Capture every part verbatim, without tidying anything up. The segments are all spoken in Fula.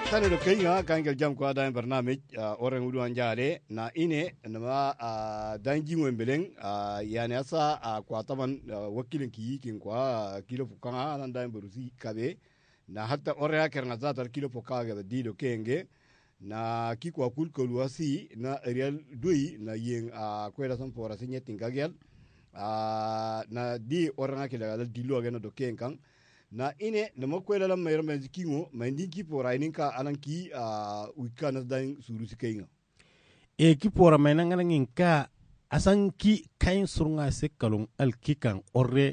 tane do kayga kangel jam ko ada barnamij oren wudu anjale na ine nama danji wembeleng yani asa kwa taman wakilin ki kin kwa kilo fukanga nan dan berusi kabe na hatta ore aker na zata kilo fukaga da dido kenge na ki kwa kul ko luasi na real dui na yen kwela san fora sinya tingagel na di ore na kila dal dilo ga na do kenkan na ine na makwela la mayar mai zikingo mai dinki pora ininka alanki a wikana dan surusi kainga e ki pora mai nan ngin ka asan ki kain surunga se kalon alkikan orre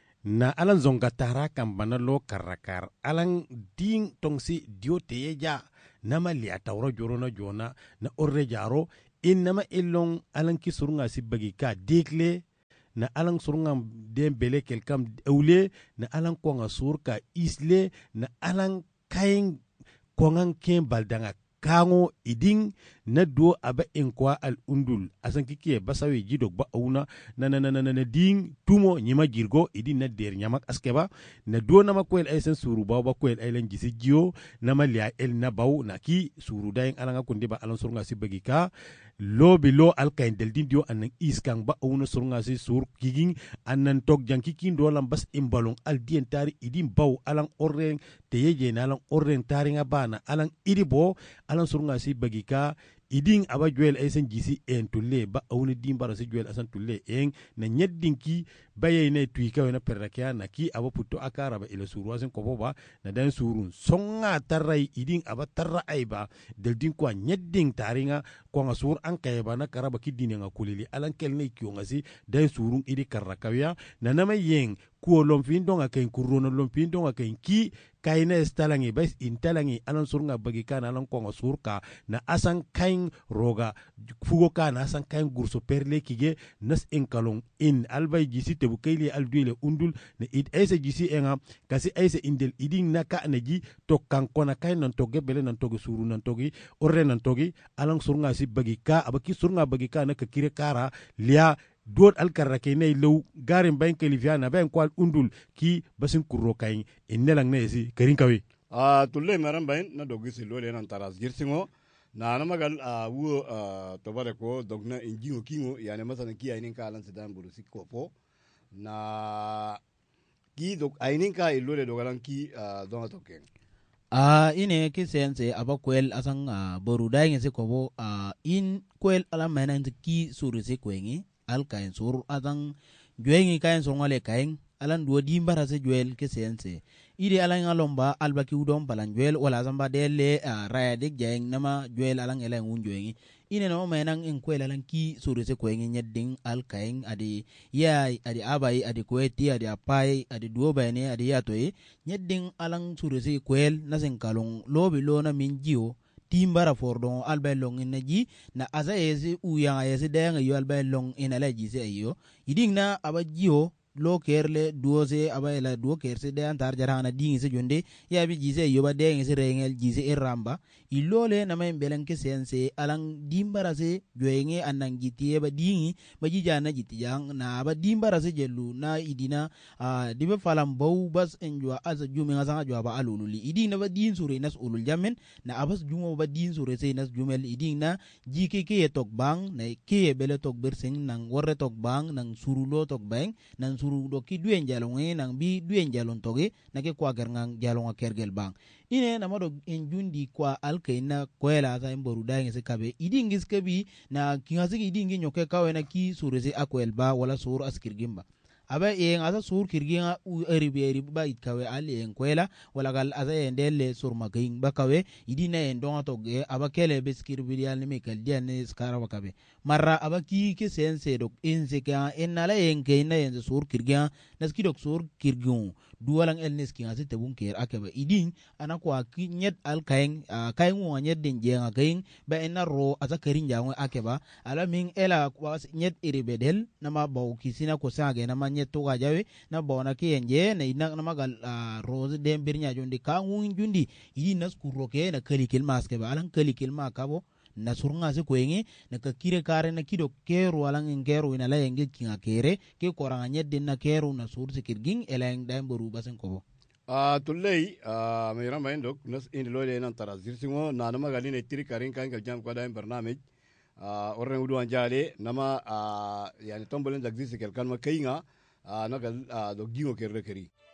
na alan zonga tara kan banalo karakar alan din tongsi diote yeja nama li atawro jorona jona na orre jaro inama illon alan ki surunga si bagi ka dekle na alang surungam den bele kelkam eule na alang konga surka isle na alang kain kongan ken baldanga kango iding na do aba enkwa al undul asan kike basawe jidok ba auna na na na na ding tumo nyima jirgo idin na der nyamak askeba na do na makwel aysen suru ba ba kwel aylen gisi jio na malia el na baw na ki suru dayin alanga kundi ba alan surunga sibagi ka lobi lo alkain del dindio anan iskang ba auna surunga si sur giging anan tok janki kin do lam bas imbalong al dien tari idin baw alang orren teyeje na alang orren tari nga bana alang idi bo alan surunga si bagi ka iding aba juel aysen gisi en tulle ba awni dimbara si juel asan tulle en na nyeddin ki baye ne tuika wena perrakia na ki aba putto akara ba ila suru asen ko boba na dan surun songa tarrai iding aba tarra aiba del din ko nyeddin taringa ko nga sur an kayba na karaba ki dinenga kulili alan kelne ki ngasi dan surun idi karrakawya na nama yeng ko lomfin donga ken kurono lomfin donga ken ki kayne stalangi bas intalangi alan surunga bagi kana alan ko nga surka na asan kain roga fugo kana asan kain gurso perle kige nas enkalong in albay gisi tebu kayle alduile undul na id ayse gisi enga kasi ayse indel iding naka naji to kankona kain non toge bele non toge suru non togi orre non togi alan surunga si bagi ka abaki surunga bagi ka na ka kire kara lia dot alkarake ne lew garin bain kalifiana bain kwal undul ki basin kurro kain innelang ne si karin kawe a tulle maran bain na dogisi lole nan taras girsingo na na magal a wo to bare ko dogna injingo kingo yani masana ki ayinin ka alan sedan burusi kopo na ki dog ayinin ka ilole dogalan ki donga token a ine ki sense abakwel asan boru dayin se kobo in kwel ala manan ki suru se kwengi al kain sur adan juengi kain sur ngale kain alan duo dimbara se juel ke sense ide alan alomba albaki udom balan juel wala zamba dele raya dik jeng nama juel alan elen un juengi ine no menan en kwel alan ki sur se kwengi nyedding al kain adi ya adi abai adi kweti adi apai adi duo bayne adi yatoy nyedding alan sur se kwel nasen kalong lobi lona min jio timbara fordon albay long in ji na aza yesi uyanga yesi denga yo albay long in ala ji se yo iding na aba jio lo kerle duose aba ela duo kerse de antar jarana dingi se jonde ya bi ji se yo ba denga se rengel ji se iramba ilole na may belen ke sense alang dimbara se joyenge anang jitiye ba dingi ba ji jana jitiyang na ba dimbara se jelu na idina a dibe falam baw bas enjwa aza jumi nga sanga jwa ba alululi iding na ba din sure nas ulul jamen na abas jumo ba din sure se nas jumel iding na jike ke tok bang na ke bele tok bersing nang worre tok bang nang surulo tok bang nang suru do ki duen jalonge nang bi duen jalon toge na ke kwa gerngang jalonga kergel bang ine na mado enjundi kwa alkaina kwela sa imboru dainge se kabe idingis kabi na kingasi idingi nyoke kawe na ki surese akwel ba wala sur askirgimba aba yen asa sur kirginga u eribe eribe ba itkawe ali en kwela wala gal asa endele sur magain ba kawe idina en donga toge aba kele beskir bidial ni mekel dian ne skara wakabe marra aba ki ke sense dok ense ka enala en ke na en sur kirginga naski dok sur kirgun duwalang elnes ki ngasi tebun ker akaba idin ana kwa nyet al kain kain wo nyet den jenga kain ba enaro asa karin jango akeba ala min ela kwa nyet iribedel nama baw kisina ko sage nama nyet to gajawe na bona ki enje na ina nama gal rose dem birnya jondi ka ngun jundi idin nas kuroke na kalikil maske ba alan kalikil makabo na surunga se kwenye na kakire kare na kido keru alang ngero ina la yenge kinga kere ke koranga nyedde na keru na sur se kirging eleng dai boru basen ko a tullei a mai rama indok nas in lole nan tara zirsingo na nama gali ne tiri karin kan gal jam kwada barnamij a orren udu anjale nama a yani tombolen dagzisi kel kan ma kayinga a nagal do gingo kerre keri